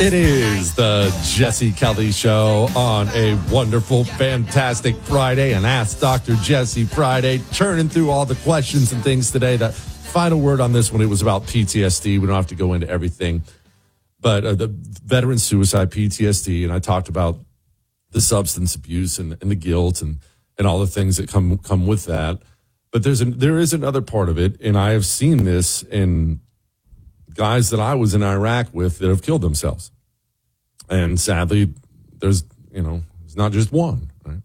It is the Jesse Kelly Show on a wonderful, fantastic Friday, an Ask Dr. Jesse Friday, churning through all the questions and things today. The final word on this one, it was about PTSD. We don't have to go into everything, but the veteran suicide, PTSD, and I talked about the substance abuse and the guilt and all the things that come with that. But there is another part of it, and I have seen this in guys that I was in Iraq with that have killed themselves. And sadly, there's not just one, right?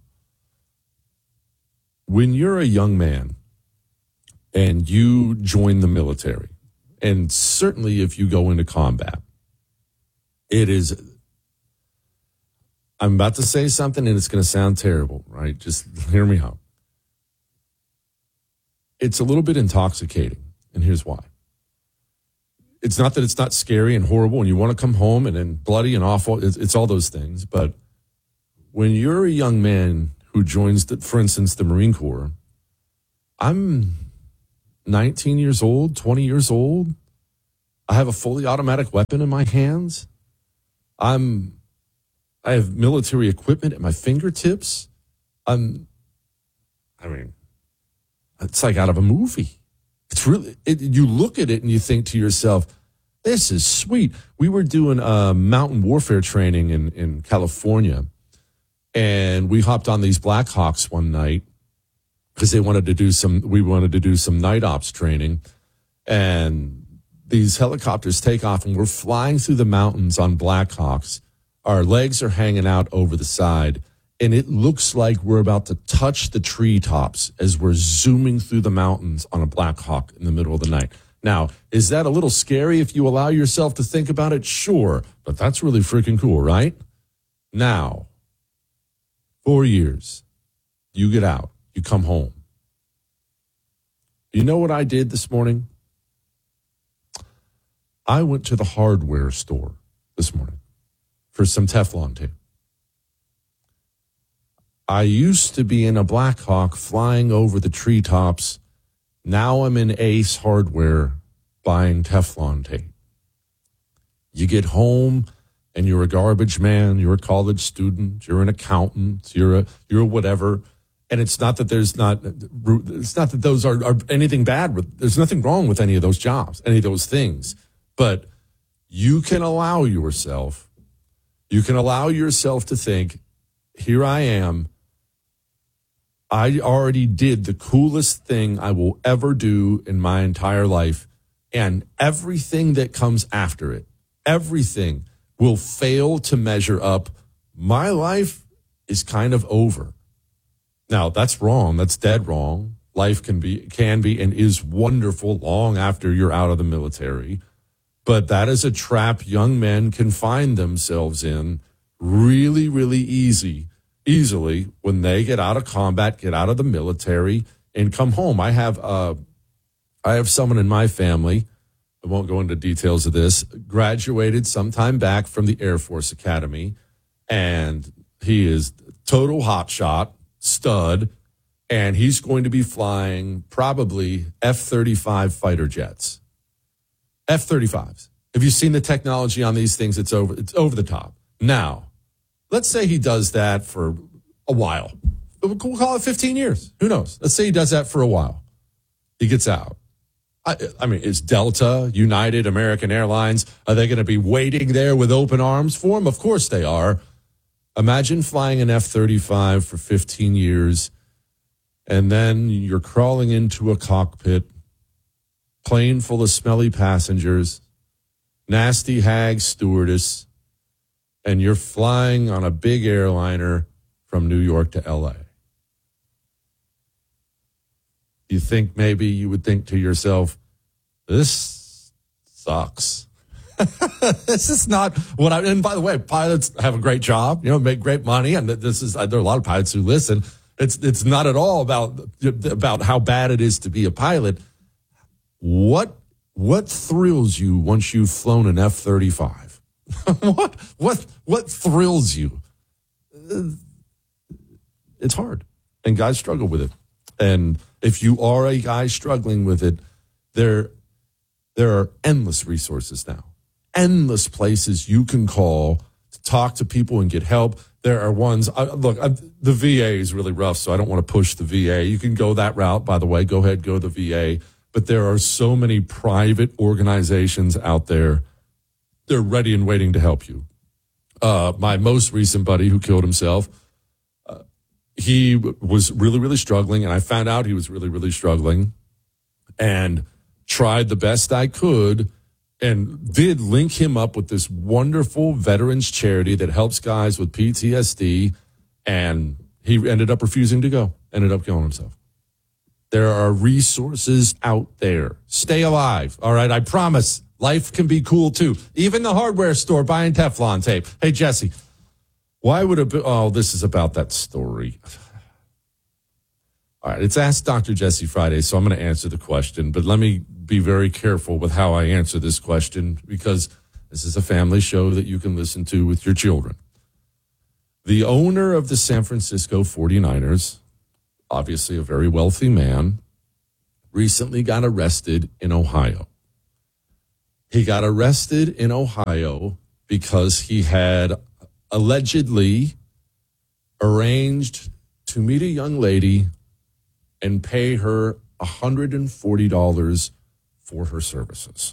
When you're a young man and you join the military, and certainly if you go into combat, I'm about to say something and it's going to sound terrible, right? Just hear me out. It's a little bit intoxicating, and here's why. It's not that it's not scary and horrible and you want to come home and bloody and awful. It's all those things. But when you're a young man who joins, for instance, the Marine Corps, I'm 19 years old, 20 years old. I have a fully automatic weapon in my hands. I have military equipment at my fingertips. It's like out of a movie. It's really, you look at it and you think to yourself, this is sweet. We were doing mountain warfare training in California, and we hopped on these Black Hawks one night because we wanted to do some night ops training. And these helicopters take off and we're flying through the mountains on Black Hawks. Our legs are hanging out over the side, and it looks like we're about to touch the treetops as we're zooming through the mountains on a Black Hawk in the middle of the night. Now, is that a little scary if you allow yourself to think about it? Sure, but that's really freaking cool, right? Now, 4 years, you get out, you come home. You know what I did this morning? I went to the hardware store this morning for some Teflon tape. I used to be in a Black Hawk flying over the treetops. Now I'm in Ace Hardware buying Teflon tape. You get home and you're a garbage man, you're a college student, you're an accountant, you're a whatever. And it's not that those are anything bad with, there's nothing wrong with any of those jobs, any of those things. But you can allow yourself to think, here I am. I already did the coolest thing I will ever do in my entire life, and everything that comes after it, everything will fail to measure up. My life is kind of over. Now, that's wrong. That's dead wrong. Life can be and is wonderful long after you're out of the military, but that is a trap young men can find themselves in really, really easily when they get out of combat, get out of the military, and come home. I have someone in my family, I won't go into details of this, graduated sometime back from the Air Force Academy, and he is total hotshot, stud, and he's going to be flying probably F-35 fighter jets. F-35s. Have you seen the technology on these things? It's over the top. Now, let's say he does that for a while. We'll call it 15 years. Who knows? Let's say he does that for a while. He gets out. I mean, is Delta, United, American Airlines, are they going to be waiting there with open arms for him? Of course they are. Imagine flying an F-35 for 15 years, and then you're crawling into a cockpit, plane full of smelly passengers, nasty hag stewardess, and you're flying on a big airliner from New York to L.A. You think maybe you would think to yourself, this sucks. This is not what and by the way, pilots have a great job, make great money. And there are a lot of pilots who listen. It's not at all about how bad it is to be a pilot. What thrills you once you've flown an F-35? What thrills you? It's hard, and guys struggle with it. And if you are a guy struggling with it, there are endless resources now. endless places you can call to talk to people and get help. There are ones, the VA is really rough, so I don't want to push the VA. You can go that route, by the way. Go ahead, go to the VA. But there are so many private organizations out there. They're ready and waiting to help you. My most recent buddy who killed himself, he was really, really struggling, and I found out he was really, really struggling and tried the best I could and did link him up with this wonderful veterans charity that helps guys with PTSD, and he ended up refusing to go, ended up killing himself. There are resources out there. Stay alive, all right? I promise life can be cool, too. Even the hardware store buying Teflon tape. Hey, Jesse, why would it be? Oh, this is about that story. All right, it's Ask Dr. Jesse Friday, so I'm going to answer the question, but let me be very careful with how I answer this question because this is a family show that you can listen to with your children. The owner of the San Francisco 49ers, obviously a very wealthy man, recently got arrested in Ohio. He got arrested in Ohio because he had allegedly arranged to meet a young lady and pay her $140 for her services.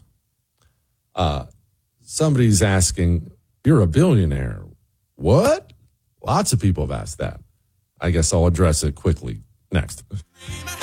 Somebody's asking, you're a billionaire. What? Lots of people have asked that. I guess I'll address it quickly next.